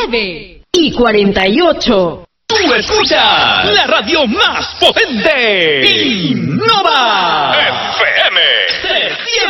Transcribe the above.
9:48. Tú escuchas la radio más potente, Innova.